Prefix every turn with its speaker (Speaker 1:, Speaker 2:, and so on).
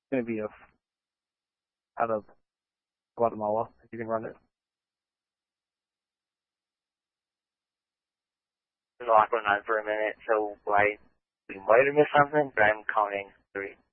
Speaker 1: going to be out of Guatemala, if you can run it.
Speaker 2: Lock one on for a minute, so we might have missed something, but I'm counting 3.